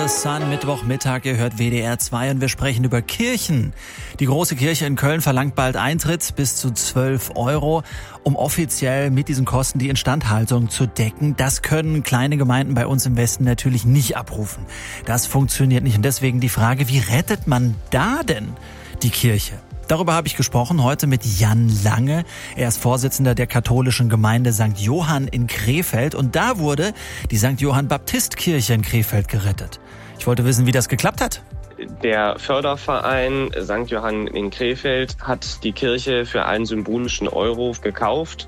Sun, Mittwochmittag, ihr hört WDR 2 und wir sprechen über Kirchen. Die große Kirche in Köln verlangt bald Eintritt bis zu 12 €, um offiziell mit diesen Kosten die Instandhaltung zu decken. Das können kleine Gemeinden bei uns im Westen natürlich nicht abrufen. Das funktioniert nicht und deswegen die Frage, wie rettet man da denn die Kirche? Darüber habe ich gesprochen heute mit Jan Lange. Er ist Vorsitzender der katholischen Gemeinde St. Johann in Krefeld. Und da wurde die St. Johann Baptistkirche in Krefeld gerettet. Ich wollte wissen, wie das geklappt hat. Der Förderverein St. Johann in Krefeld hat die Kirche für einen symbolischen Euro gekauft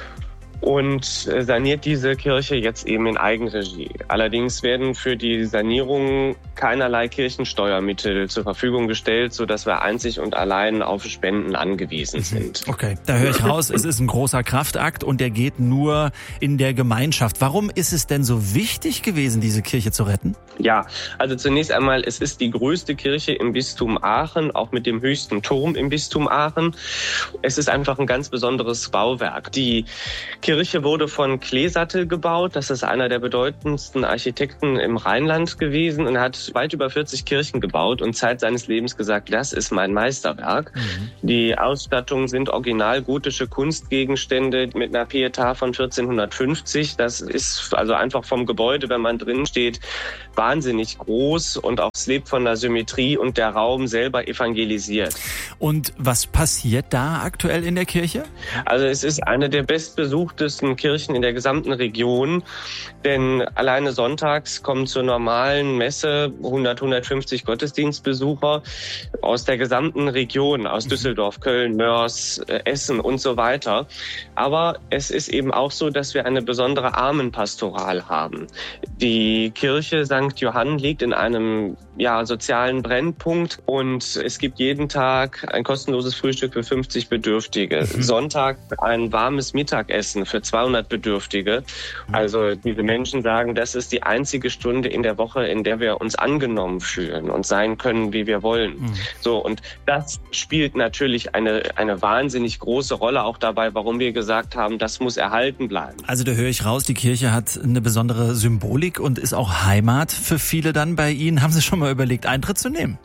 und saniert diese Kirche jetzt eben in Eigenregie. Allerdings werden für die Sanierung keinerlei Kirchensteuermittel zur Verfügung gestellt, sodass wir einzig und allein auf Spenden angewiesen sind. Okay, da höre ich raus, es ist ein großer Kraftakt und der geht nur in der Gemeinschaft. Warum ist es denn so wichtig gewesen, diese Kirche zu retten? Ja, also zunächst einmal, es ist die größte Kirche im Bistum Aachen, auch mit dem höchsten Turm im Bistum Aachen. Es ist einfach ein ganz besonderes Bauwerk. Die Kirche wurde von Kleesattel gebaut. Das ist einer der bedeutendsten Architekten im Rheinland gewesen und hat weit über 40 Kirchen gebaut und Zeit seines Lebens gesagt, das ist mein Meisterwerk. Die Ausstattungen sind original gotische Kunstgegenstände mit einer Pietà von 1450. Das ist also einfach vom Gebäude, wenn man drin steht, wahnsinnig groß und auch es lebt von der Symmetrie und der Raum selber evangelisiert. Und was passiert da aktuell in der Kirche? Also es ist eine der bestbesuchtesten Kirchen in der gesamten Region, denn alleine sonntags kommen zur normalen Messe 150 Gottesdienstbesucher aus der gesamten Region, aus Düsseldorf, Köln, Mörs, Essen und so weiter. Aber es ist eben auch so, dass wir eine besondere Armenpastoral haben. Die Kirche St. Johann liegt in einem sozialen Brennpunkt und es gibt jeden Tag ein kostenloses Frühstück für 50 Bedürftige. Sonntag ein warmes Mittagessen für 200 Bedürftige. Also diese Menschen sagen, das ist die einzige Stunde in der Woche, in der wir uns angenommen fühlen und sein können, wie wir wollen. So, und das spielt natürlich eine wahnsinnig große Rolle auch dabei, warum wir gesagt haben, das muss erhalten bleiben. Also da höre ich raus, die Kirche hat eine besondere Symbolik und ist auch Heimat für viele dann bei Ihnen. Haben Sie schon mal überlegt, Eintritt zu nehmen?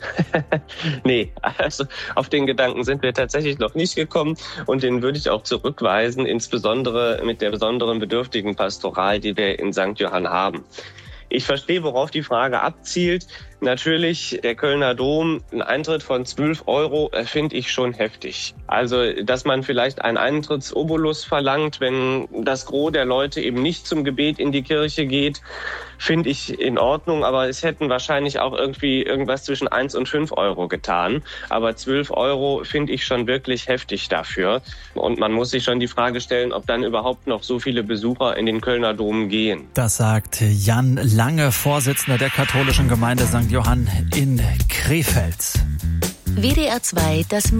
Nee, also auf den Gedanken sind wir tatsächlich noch nicht gekommen und den würde ich auch zurückweisen, insbesondere mit der besonderen bedürftigen Pastoral, die wir in St. Johann haben. Ich verstehe, worauf die Frage abzielt. Natürlich, der Kölner Dom, ein Eintritt von 12 €, finde ich schon heftig. Also, dass man vielleicht einen Eintrittsobolus verlangt, wenn das Gros der Leute eben nicht zum Gebet in die Kirche geht, finde ich in Ordnung. Aber es hätten wahrscheinlich auch irgendwie irgendwas zwischen 1 und 5 € getan. Aber 12 € finde ich schon wirklich heftig dafür. Und man muss sich schon die Frage stellen, ob dann überhaupt noch so viele Besucher in den Kölner Dom gehen. Das sagt Jan Lange, Vorsitzender der katholischen Gemeinde St. Johann in Krefeld. WDR 2, das